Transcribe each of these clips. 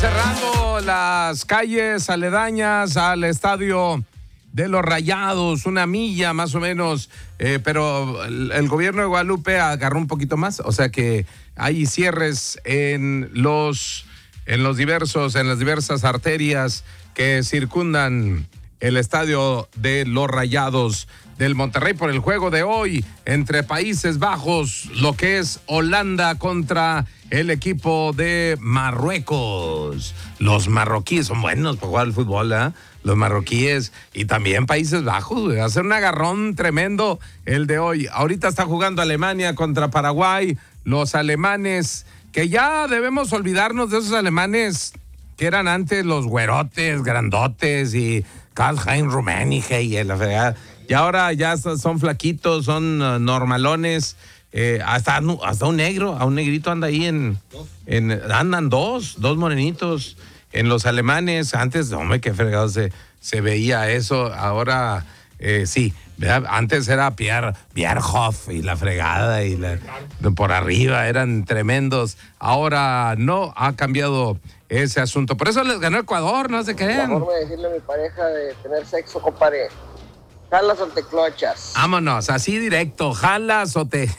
cerrando las calles aledañas al estadio de los Rayados, una milla más o menos, pero el gobierno de Guadalupe agarró un poquito más, o sea que hay cierres en las diversas arterias que circundan el estadio de los Rayados del Monterrey por el juego de hoy entre Países Bajos, lo que es Holanda contra el equipo de Marruecos. Los marroquíes son buenos para jugar al fútbol, ¿eh? Los marroquíes y también Países Bajos. Va a ser un agarrón tremendo el de hoy. Ahorita está jugando Alemania contra Paraguay. Los alemanes, que ya debemos olvidarnos de esos alemanes que eran antes los güerotes, grandotes y Karl-Heinz Rummenigge y la fregada. Y ahora ya son flaquitos, son normalones. Hasta un negro, a un negrito anda ahí andan dos morenitos en los alemanes. Antes, hombre, qué fregado se veía eso. Ahora, sí, ¿verdad? Antes era Pierre Bierhoff y la fregada y por arriba eran tremendos. Ahora no, ha cambiado ese asunto. Por eso les ganó Ecuador, no se crean. La forma de decirle a mi pareja de tener sexo, compadre. ¿Jalas o te clochas? Vámonos, así directo. ¿Jalas o te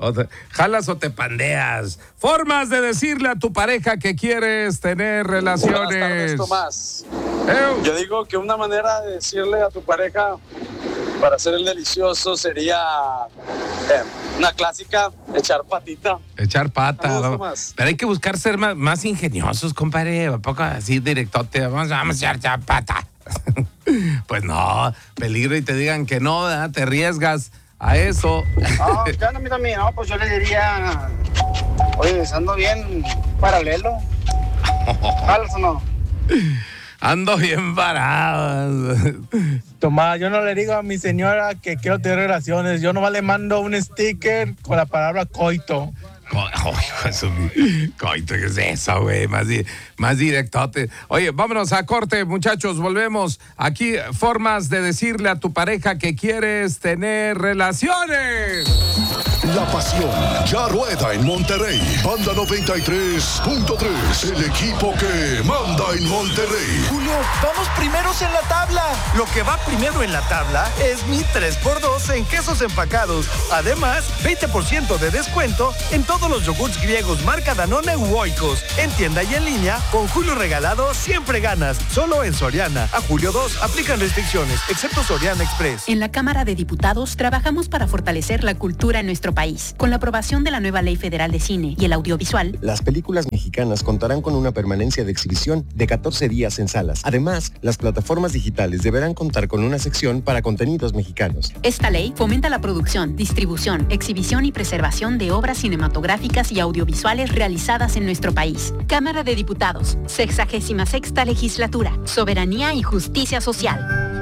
pandeas? Formas de decirle a tu pareja que quieres tener relaciones. Buenas tardes, Tomás. Yo digo que una manera de decirle a tu pareja para hacer el delicioso sería una clásica, echar patita. Echar pata. Saludos, pero hay que buscar ser más ingeniosos, compadre. ¿A poco así directote? Vamos a echar pata. Pues no, peligro y te digan que no, ¿verdad? Te arriesgas a eso. No, ya no, mira, no, pues yo le diría, oye, ando bien paralelo. ¿Jalas o no? Ando bien parado. Tomás, yo no le digo a mi señora que quiero tener relaciones, yo nomás le mando un sticker con la palabra coito. Coito, ¿qué es eso, güey? Más directote. Oye, vámonos a corte, muchachos, volvemos. Aquí, formas de decirle a tu pareja que quieres tener relaciones. La pasión ya rueda en Monterrey. Banda 93.3, el equipo que manda en Monterrey. Julio, vamos primeros en la tabla. Lo que va primero en la tabla es mi 3x2 en quesos empacados. Además, 20% de descuento en todos los yogurts griegos marca Danone u Oikos. En tienda y en línea, con Julio Regalado siempre ganas. Solo en Soriana. A julio 2 aplican restricciones, excepto Soriana Express. En la Cámara de Diputados trabajamos para fortalecer la cultura en nuestro país. Con la aprobación de la nueva Ley Federal de Cine y el Audiovisual, las películas mexicanas contarán con una permanencia de exhibición de 14 días en salas. Además, las plataformas digitales deberán contar con una sección para contenidos mexicanos. Esta ley fomenta la producción, distribución, exhibición y preservación de obras cinematográficas y audiovisuales realizadas en nuestro país. Cámara de Diputados, 66ª Legislatura, Soberanía y Justicia Social.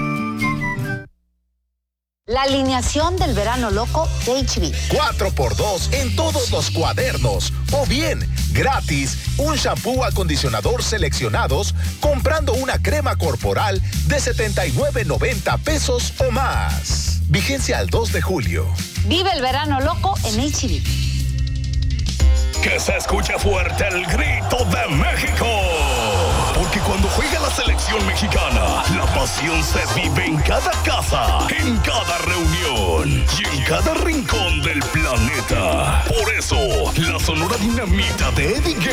La alineación del verano loco de HB. 4x2 en todos los cuadernos. O bien, gratis, un shampoo acondicionador seleccionados comprando una crema corporal de $79.90 o más. Vigencia al 2 de julio. Vive el verano loco en HB. Que se escuche fuerte el grito de México. Porque cuando juega la selección mexicana, la pasión se vive en cada casa, en cada reunión y en cada rincón del planeta. Por eso, la Sonora Dinamita de Eddie